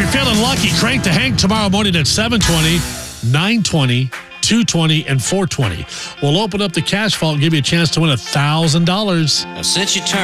you're feeling lucky, crank to Hank tomorrow morning at 7:20, 9:20, 2:20, and 4:20. We'll open up the cash vault and give you a chance to win $1,000. Now, since you turned